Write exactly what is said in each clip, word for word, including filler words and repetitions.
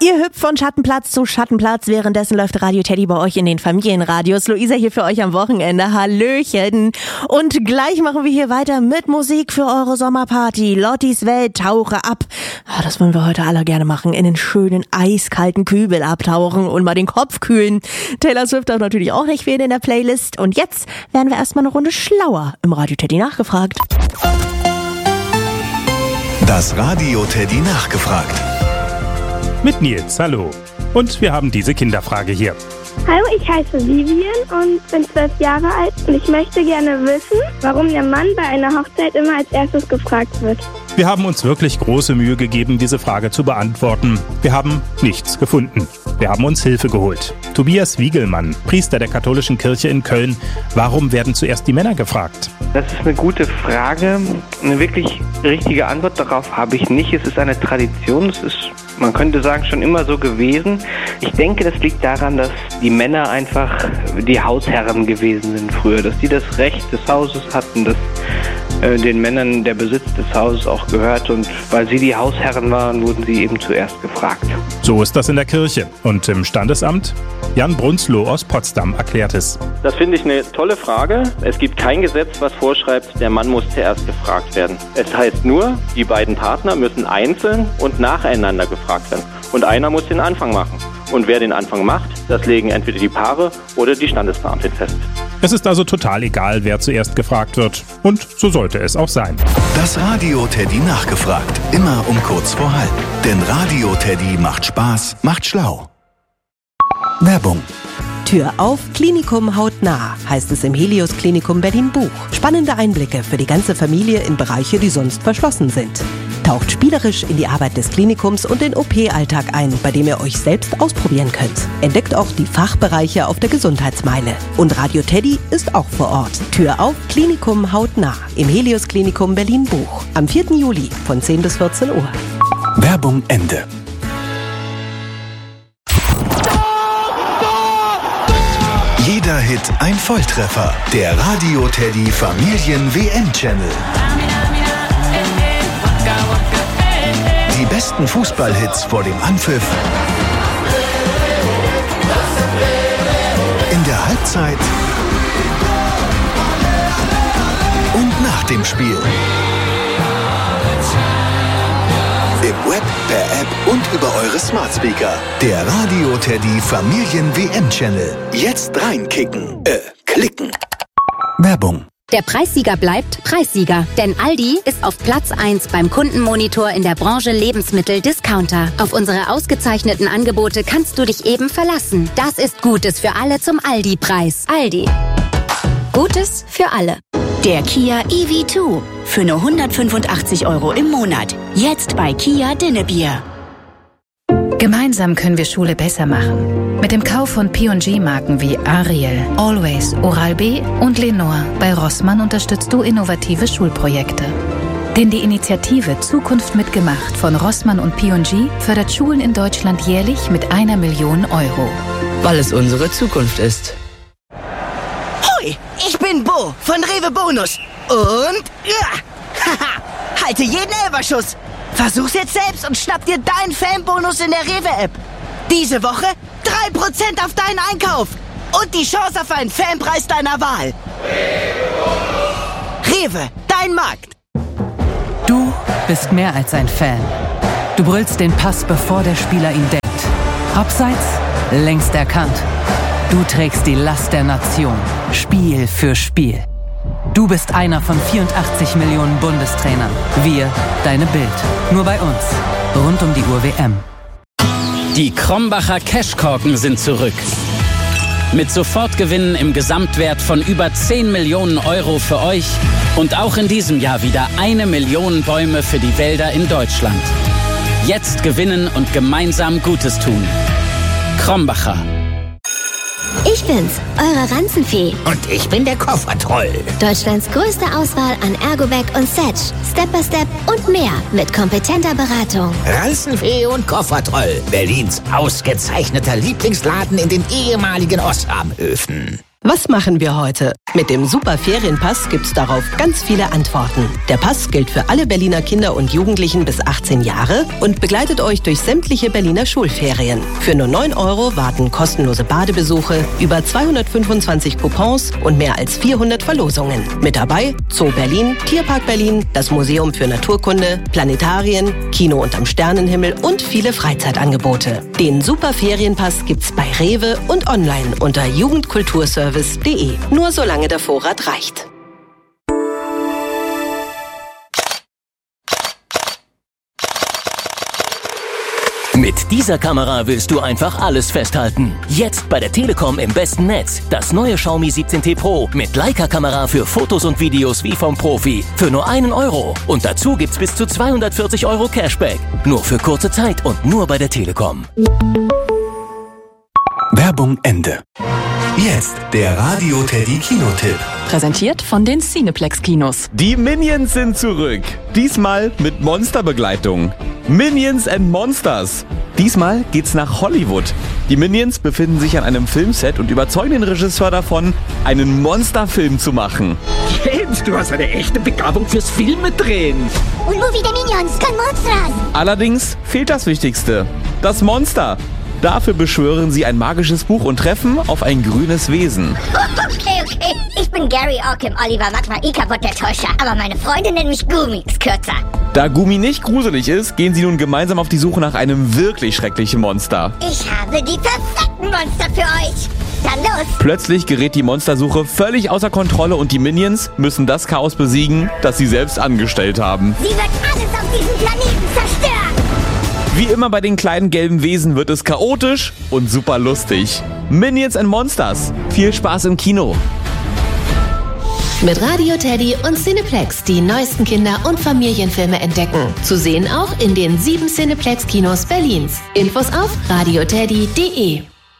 Ihr hüpft von Schattenplatz zu Schattenplatz, währenddessen läuft Radio Teddy bei euch in den Familienradios. Luisa hier für euch am Wochenende. Hallöchen. Und gleich machen wir hier weiter mit Musik für eure Sommerparty. Lottis Welt, tauche ab. Das wollen wir heute alle gerne machen. In den schönen, eiskalten Kübel abtauchen und mal den Kopf kühlen. Taylor Swift darf natürlich auch nicht fehlen in der Playlist. Und jetzt werden wir erstmal eine Runde schlauer im Radio Teddy nachgefragt. Das Radio Teddy nachgefragt. Mit Nils, hallo. Und wir haben diese Kinderfrage hier. Hallo, ich heiße Vivian und bin zwölf Jahre alt und ich möchte gerne wissen, warum der Mann bei einer Hochzeit immer als erstes gefragt wird. Wir haben uns wirklich große Mühe gegeben, diese Frage zu beantworten. Wir haben nichts gefunden. Wir haben uns Hilfe geholt. Tobias Wiegelmann, Priester der katholischen Kirche in Köln. Warum werden zuerst die Männer gefragt? Das ist eine gute Frage. Eine wirklich richtige Antwort darauf habe ich nicht. Es ist eine Tradition. Es ist, man könnte sagen, schon immer so gewesen. Ich denke, das liegt daran, dass die Männer einfach die Hausherren gewesen sind früher. Dass die das Recht des Hauses hatten, dass äh, den Männern der Besitz des Hauses auch gehört. Und weil sie die Hausherren waren, wurden sie eben zuerst gefragt. So ist das in der Kirche. Und im Standesamt? Jan Brunzloh aus Potsdam erklärt es. Das finde ich eine tolle Frage. Es gibt kein Gesetz, was vorschreibt, der Mann muss zuerst gefragt werden. Es heißt nur, die beiden Partner müssen einzeln und nacheinander gefragt werden. Und einer muss den Anfang machen. Und wer den Anfang macht, das legen entweder die Paare oder die Standesbeamtin fest. Es ist also total egal, wer zuerst gefragt wird. Und so sollte es auch sein. Das Radio Teddy nachgefragt. Immer um kurz vor halb. Denn Radio Teddy macht Spaß, macht schlau. Werbung. Tür auf, Klinikum hautnah, heißt es im Helios Klinikum Berlin-Buch. Spannende Einblicke für die ganze Familie in Bereiche, die sonst verschlossen sind. Taucht spielerisch in die Arbeit des Klinikums und den O P-Alltag ein, bei dem ihr euch selbst ausprobieren könnt. Entdeckt auch die Fachbereiche auf der Gesundheitsmeile. Und Radio Teddy ist auch vor Ort. Tür auf, Klinikum hautnah, im Helios Klinikum Berlin-Buch. Am vierten Juli von zehn bis vierzehn Uhr. Werbung Ende. Jeder Hit ein Volltreffer. Der Radio Teddy Familien-W M-Channel. Die besten Fußballhits vor dem Anpfiff. In der Halbzeit. Und nach dem Spiel. Im Web, per App und über eure Smart Speaker. Der Radio Teddy Familien-W M-Channel. Jetzt reinkicken. Äh, klicken. Werbung. Der Preissieger bleibt Preissieger, denn Aldi ist auf Platz eins beim Kundenmonitor in der Branche Lebensmittel-Discounter. Auf unsere ausgezeichneten Angebote kannst du dich eben verlassen. Das ist Gutes für alle zum Aldi-Preis. Aldi. Gutes für alle. Der Kia E V zwei für nur hundertfünfundachtzig Euro im Monat. Jetzt bei Kia Dinnebier. Gemeinsam können wir Schule besser machen. Mit dem Kauf von P und G-Marken wie Ariel, Always, Oral-B und Lenore bei Rossmann unterstützt du innovative Schulprojekte. Denn die Initiative Zukunft mitgemacht von Rossmann und P und G fördert Schulen in Deutschland jährlich mit einer Million Euro. Weil es unsere Zukunft ist. Hoi, ich bin Bo von Rewe Bonus. Und ja, haha, halte jeden Elferschuss. Versuch's jetzt selbst und schnapp dir deinen Fanbonus in der Rewe-App. Diese Woche drei Prozent auf deinen Einkauf. Und die Chance auf einen Fanpreis deiner Wahl. Rewe, dein Markt. Du bist mehr als ein Fan. Du brüllst den Pass, bevor der Spieler ihn denkt. Abseits, längst erkannt. Du trägst die Last der Nation. Spiel für Spiel. Du bist einer von vierundachtzig Millionen Bundestrainern. Wir, deine Bild. Nur bei uns. Rund um die Uhr W M. Die Krombacher Cashkorken sind zurück. Mit Sofortgewinnen im Gesamtwert von über zehn Millionen Euro für euch und auch in diesem Jahr wieder eine Million Bäume für die Wälder in Deutschland. Jetzt gewinnen und gemeinsam Gutes tun. Krombacher. Ich bin's, eure Ranzenfee. Und ich bin der Koffertroll. Deutschlands größte Auswahl an Ergobag und Setch, Step by Step und mehr mit kompetenter Beratung. Ranzenfee und Koffertroll. Berlins ausgezeichneter Lieblingsladen in den ehemaligen Osramhöfen. Was machen wir heute? Mit dem Super Ferienpass gibt's darauf ganz viele Antworten. Der Pass gilt für alle Berliner Kinder und Jugendlichen bis achtzehn Jahre und begleitet euch durch sämtliche Berliner Schulferien. Für nur neun Euro warten kostenlose Badebesuche, über zweihundertfünfundzwanzig Coupons und mehr als vierhundert Verlosungen. Mit dabei Zoo Berlin, Tierpark Berlin, das Museum für Naturkunde, Planetarien, Kino unterm Sternenhimmel und viele Freizeitangebote. Den Super Ferienpass gibt's bei Rewe und online unter jugendkulturservice punkt de. Nur solange der Vorrat reicht. Mit dieser Kamera willst du einfach alles festhalten. Jetzt bei der Telekom im besten Netz. Das neue Xiaomi siebzehn T Pro mit Leica-Kamera für Fotos und Videos wie vom Profi. Für nur einen Euro. Und dazu gibt's bis zu zweihundertvierzig Euro Cashback. Nur für kurze Zeit und nur bei der Telekom. Werbung Ende. Jetzt der Radio Teddy Kinotipp. Präsentiert von den Cineplex Kinos. Die Minions sind zurück. Diesmal mit Monsterbegleitung. Minions and Monsters. Diesmal geht's nach Hollywood. Die Minions befinden sich an einem Filmset und überzeugen den Regisseur davon, einen Monsterfilm zu machen. James, du hast eine echte Begabung fürs Filmedrehen. Un movie de Minions con monsters. Allerdings fehlt das Wichtigste: das Monster. Dafür beschwören sie ein magisches Buch und treffen auf ein grünes Wesen. Okay, okay. Ich bin Gary Orkim, Oliver Magma Ikabot der Täuscher. Aber meine Freunde nennen mich Gumi, ist kürzer. Da Gumi nicht gruselig ist, gehen sie nun gemeinsam auf die Suche nach einem wirklich schrecklichen Monster. Ich habe die perfekten Monster für euch. Dann los. Plötzlich gerät die Monstersuche völlig außer Kontrolle und die Minions müssen das Chaos besiegen, das sie selbst angestellt haben. Sie wird alles auf diesem Planeten zerstören. Wie immer bei den kleinen gelben Wesen wird es chaotisch und super lustig. Minions and Monsters. Viel Spaß im Kino. Mit Radio Teddy und Cineplex die neuesten Kinder- und Familienfilme entdecken. Zu sehen auch in den sieben Cineplex-Kinos Berlins. Infos auf radioteddy punkt de.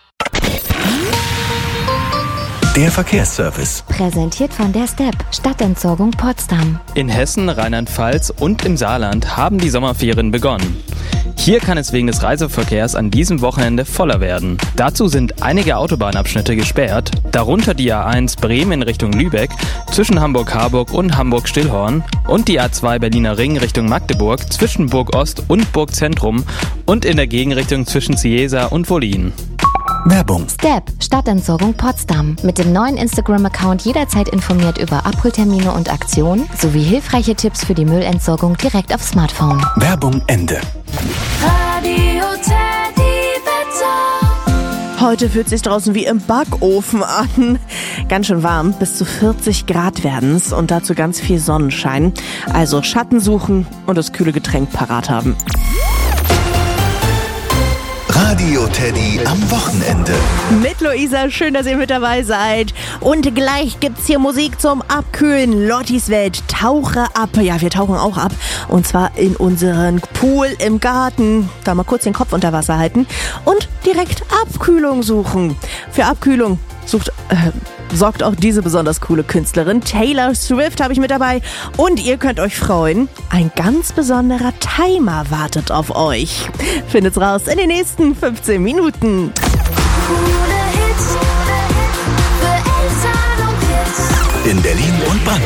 Der Verkehrsservice. Präsentiert von der Step, Stadtentsorgung Potsdam. In Hessen, Rheinland-Pfalz und im Saarland haben die Sommerferien begonnen. Hier kann es wegen des Reiseverkehrs an diesem Wochenende voller werden. Dazu sind einige Autobahnabschnitte gesperrt, darunter die A eins Bremen in Richtung Lübeck, zwischen Hamburg-Harburg und Hamburg-Stillhorn und die A zwei Berliner Ring Richtung Magdeburg, zwischen Burg Ost und Burg Zentrum und in der Gegenrichtung zwischen Ciesa und Wollin. Werbung. Step, Stadtentsorgung Potsdam. Mit dem neuen Instagram-Account jederzeit informiert über Abholtermine und Aktionen sowie hilfreiche Tipps für die Müllentsorgung direkt aufs Smartphone. Werbung Ende. Radio Teddy Wetter. Heute fühlt es sich draußen wie im Backofen an. Ganz schön warm, bis zu vierzig Grad werden es und dazu ganz viel Sonnenschein. Also Schatten suchen und das kühle Getränk parat haben. Radio Teddy am Wochenende. Mit Luisa, schön, dass ihr mit dabei seid. Und gleich gibt's hier Musik zum Abkühlen. Lottis Welt, tauche ab. Ja, wir tauchen auch ab. Und zwar in unseren Pool im Garten. Da mal kurz den Kopf unter Wasser halten und direkt Abkühlung suchen. Für Abkühlung sucht... Äh, sorgt auch diese besonders coole Künstlerin. Taylor Swift habe ich mit dabei. Und ihr könnt euch freuen, ein ganz besonderer Timer wartet auf euch. Findet's raus in den nächsten fünfzehn Minuten. In Berlin und Brandenburg.